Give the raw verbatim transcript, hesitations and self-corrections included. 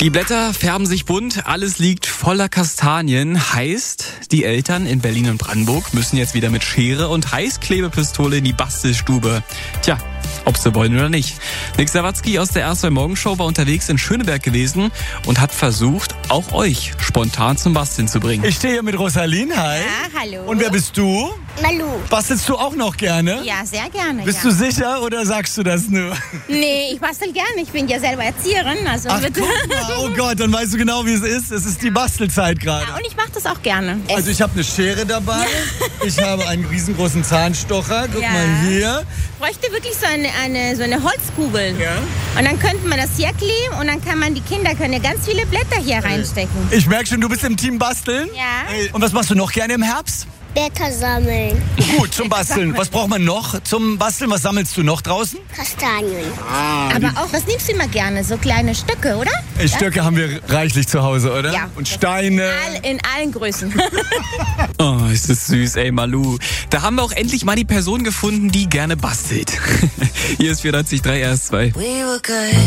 Die Blätter färben sich bunt, alles liegt voller Kastanien. Heißt, die Eltern in Berlin und Brandenburg müssen jetzt wieder mit Schere und Heißklebepistole in die Bastelstube. Tja, ob sie wollen oder nicht. Nick Sawatzki aus der R zwei Morgenshow war unterwegs in Schöneberg gewesen und hat versucht, auch euch spontan zum Basteln zu bringen. Ich stehe hier mit Rosalin, hi. Ja, hallo. Und wer bist du? Malu. Bastelst du auch noch gerne? Ja, sehr gerne. Bist ja. du sicher oder sagst du das nur? Nee, ich bastel gerne. Ich bin ja selber Erzieherin. Also Ach, bitte. guck mal. Oh Gott, dann weißt du genau, wie es ist. Es ist die Bastelzeit gerade. Ja, und ich mache das auch gerne. Also ich habe eine Schere dabei, ich habe einen riesengroßen Zahnstocher, guck Ja. mal hier. Ich bräuchte wirklich so eine, eine, so eine Holzkugel. Ja. Und dann könnte man das hier kleben und dann kann man, die Kinder können ja ganz viele Blätter hier reinstecken. Ich merke schon, du bist im Team Basteln. Ja. Ey, und was machst du noch gerne im Herbst? Blätter sammeln. Gut, zum Basteln. Was braucht man noch zum Basteln? Was sammelst du noch draußen? Kastanien. Aber auch, was nimmst du immer gerne? So kleine Stöcke, oder? Ey, Stöcke haben wir reichlich zu Hause, oder? Ja. Und Steine. All, in allen Größen. Oh, ist das süß, ey, Malu. Da haben wir auch endlich mal die Person gefunden, die gerne bastelt. Hier ist vierundneunzig Komma drei R S zwei.